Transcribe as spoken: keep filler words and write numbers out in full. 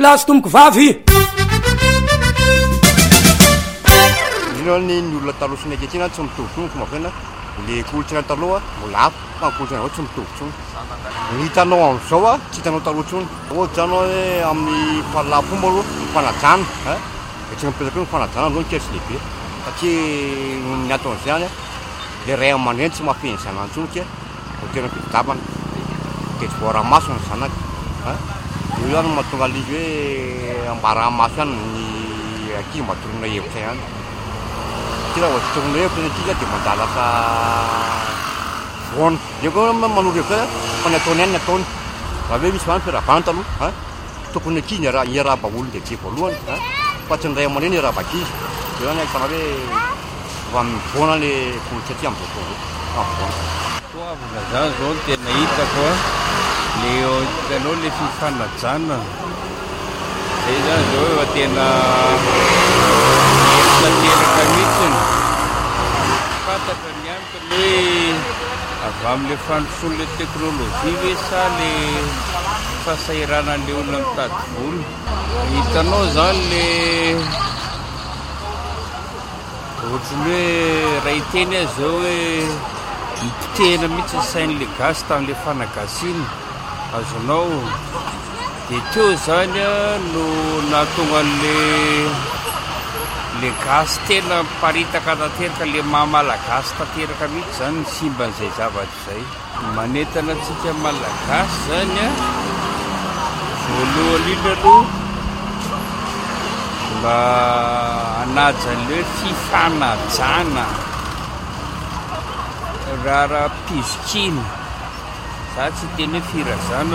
lahy sy tomboko vavy. Ino ny ny olona taloha sy ny ankehitriny tsy mitovy tsony fomba fiainana. Le kolontsaina taloha mbola hafa fa ny kolontsaina zao tsy mitovy tsony. Ny hitanao amin'izao a tsy hitanao taloha tsony. Ohatra zany hoe amin'ny fahalalafomba aloha ny fanajana a dia tsy mipetraka eo ny fanajana zao ny kely tsy lehibe satria ny ataon'izay any a le ray aman-dreny tsy mahafehy ny zanany tsony satria ho tena fitadiavana dia tsy voara-maso ny zanaka a io zany mahatonga an'izy hoe ambara-maso ihany ny ankizy mahatorona hevitra ihany. Raha vao torona hevitra ny ankizy dia mandala lasa voana. Io koa manoro hevitra fa ny ataony ihany ny ataony. Raha hoe misy vany firavana taloha a tokony ankizy ny ara- hiarahaba olona lehibe voalohany a fa tsy ny ray aman-dreny hiarahaba ankizy. Io zany ahitana hoe fa mivoana le kolontsaina aty amin'izao fotoana izao. Toavina zany zao no tena hitako a le hitanao le fifanajana zay zany zao efa tena tanteraka mihitsiny. Fantatra ny antony hoe avy amin'le fandrosoan'le teknôlôjia ve sa le fahasahiranan'le olona mitady vola. Hitanao zany le ohatrany hoe raha hiteny azy zao hoe nipotehina mihitsy ny sain'le gasy tamin'le fanagasiana azonao dia teo zany a no nahatonga an'le le gasy tena miparitaka tanteraka le maha-malagasy tanteraka mihitsy zany ny simban'izay zavatra izay. Manentana antsika malagasy zany a voalohany indrindra aloha mba hanaja an'le hoe fifanajana raha raha mpizokina za tsy teny hoe firazana.